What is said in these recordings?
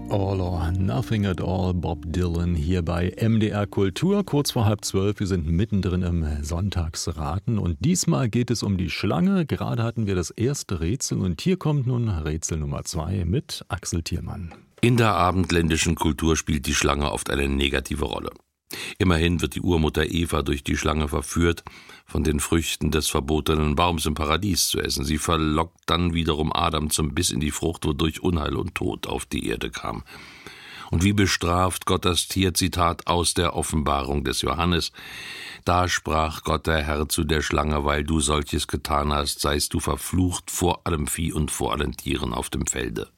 All or Nothing at All, Bob Dylan hier bei MDR Kultur, kurz vor 11:30. Wir sind mittendrin im Sonntagsraten und diesmal geht es um die Schlange. Gerade hatten wir das erste Rätsel und hier kommt nun Rätsel Nummer 2 mit Axel Thiermann. In der abendländischen Kultur spielt die Schlange oft eine negative Rolle. Immerhin wird die Urmutter Eva durch die Schlange verführt, von den Früchten des verbotenen Baums im Paradies zu essen. Sie verlockt dann wiederum Adam zum Biss in die Frucht, wodurch Unheil und Tod auf die Erde kam. Und wie bestraft Gott das Tier? Zitat aus der Offenbarung des Johannes. Da sprach Gott der Herr zu der Schlange, weil du solches getan hast, seist du verflucht vor allem Vieh und vor allen Tieren auf dem Felde.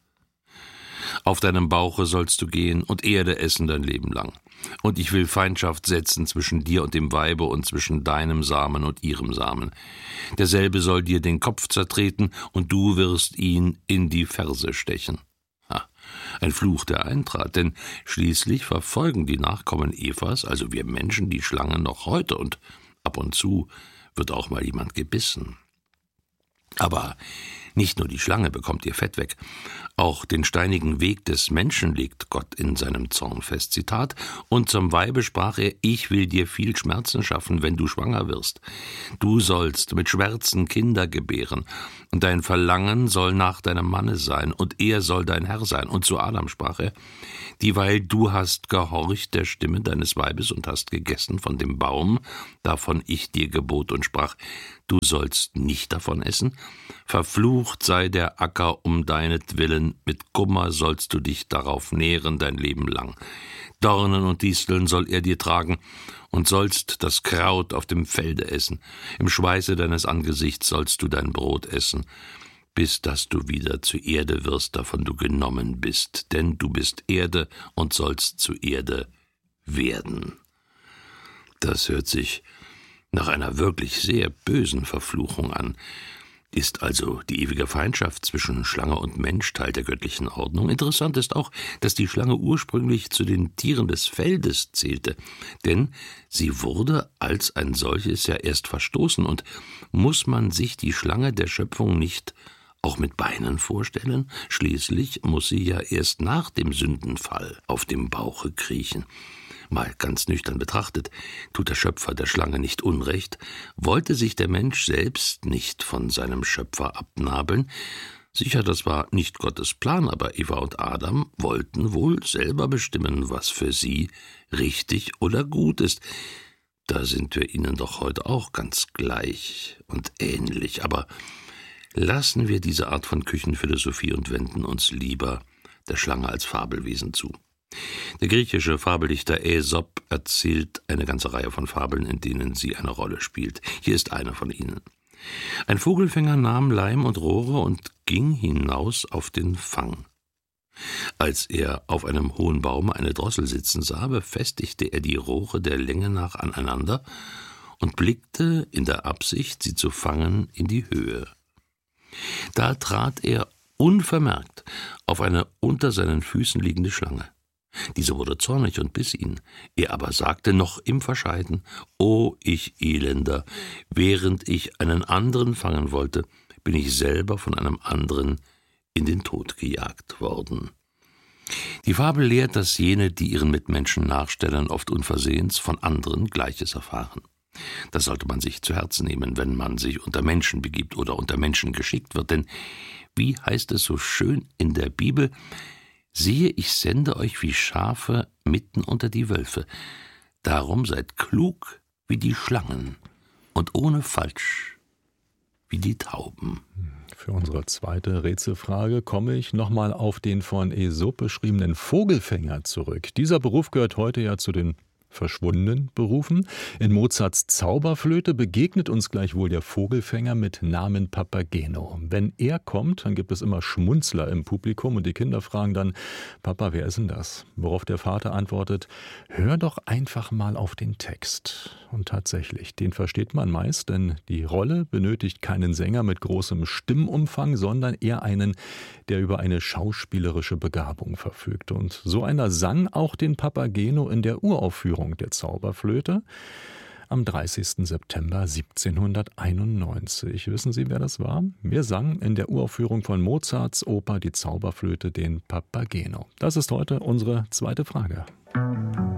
Auf deinem Bauche sollst du gehen und Erde essen dein Leben lang. Und ich will Feindschaft setzen zwischen dir und dem Weibe und zwischen deinem Samen und ihrem Samen. Derselbe soll dir den Kopf zertreten und du wirst ihn in die Ferse stechen. Ein Fluch, der eintrat, denn schließlich verfolgen die Nachkommen Evas, also wir Menschen, die Schlange noch heute und ab und zu wird auch mal jemand gebissen. Aber nicht nur die Schlange bekommt ihr Fett weg, auch den steinigen Weg des Menschen legt Gott in seinem Zorn fest. Zitat, und zum Weibe sprach er, ich will dir viel Schmerzen schaffen, wenn du schwanger wirst. Du sollst mit Schmerzen Kinder gebären, und dein Verlangen soll nach deinem Manne sein, und er soll dein Herr sein. Und zu Adam sprach er, dieweil du hast gehorcht der Stimme deines Weibes und hast gegessen von dem Baum, davon ich dir gebot und sprach, du sollst nicht davon essen. Verflucht sei der Acker um deinetwillen, mit Kummer sollst du dich darauf nähren dein Leben lang. Dornen und Disteln soll er dir tragen, und sollst das Kraut auf dem Felde essen. Im Schweiße deines Angesichts sollst du dein Brot essen, bis dass du wieder zu Erde wirst, davon du genommen bist. Denn du bist Erde und sollst zu Erde werden. Das hört sich nach einer wirklich sehr bösen Verfluchung an. Ist also die ewige Feindschaft zwischen Schlange und Mensch Teil der göttlichen Ordnung? Interessant ist auch, dass die Schlange ursprünglich zu den Tieren des Feldes zählte, denn sie wurde als ein solches ja erst verstoßen. Und muss man sich die Schlange der Schöpfung nicht auch mit Beinen vorstellen? Schließlich muss sie ja erst nach dem Sündenfall auf dem Bauche kriechen. Mal ganz nüchtern betrachtet, tut der Schöpfer der Schlange nicht Unrecht, wollte sich der Mensch selbst nicht von seinem Schöpfer abnabeln. Sicher, das war nicht Gottes Plan, aber Eva und Adam wollten wohl selber bestimmen, was für sie richtig oder gut ist. Da sind wir ihnen doch heute auch ganz gleich und ähnlich, aber lassen wir diese Art von Küchenphilosophie und wenden uns lieber der Schlange als Fabelwesen zu. Der griechische Fabeldichter Aesop erzählt eine ganze Reihe von Fabeln, in denen sie eine Rolle spielt. Hier ist eine von ihnen. Ein Vogelfänger nahm Leim und Rohre und ging hinaus auf den Fang. Als er auf einem hohen Baum eine Drossel sitzen sah, befestigte er die Rohre der Länge nach aneinander und blickte in der Absicht, sie zu fangen, in die Höhe. Da trat er unvermerkt auf eine unter seinen Füßen liegende Schlange. Diese wurde zornig und biss ihn. Er aber sagte noch im Verscheiden, »O ich Elender, während ich einen anderen fangen wollte, bin ich selber von einem anderen in den Tod gejagt worden.« Die Fabel lehrt, dass jene, die ihren Mitmenschen nachstellen, oft unversehens von anderen Gleiches erfahren. Das sollte man sich zu Herzen nehmen, wenn man sich unter Menschen begibt oder unter Menschen geschickt wird. Denn wie heißt es so schön in der Bibel, siehe, ich sende euch wie Schafe mitten unter die Wölfe. Darum seid klug wie die Schlangen und ohne Falsch wie die Tauben. Für unsere zweite Rätselfrage komme ich nochmal auf den von Aesop beschriebenen Vogelfänger zurück. Dieser Beruf gehört heute ja zu den verschwundenen Berufen. In Mozarts Zauberflöte begegnet uns gleichwohl der Vogelfänger mit Namen Papageno. Wenn er kommt, dann gibt es immer Schmunzler im Publikum und die Kinder fragen dann, Papa, wer ist denn das? Worauf der Vater antwortet, hör doch einfach mal auf den Text. Und tatsächlich, den versteht man meist, denn die Rolle benötigt keinen Sänger mit großem Stimmumfang, sondern eher einen, der über eine schauspielerische Begabung verfügt. Und so einer sang auch den Papageno in der Uraufführung der Zauberflöte. am 30. September 1791. Wissen Sie, wer das war? Wir sangen in der Uraufführung von Mozarts Oper Die Zauberflöte den Papageno. Das ist heute unsere zweite Frage.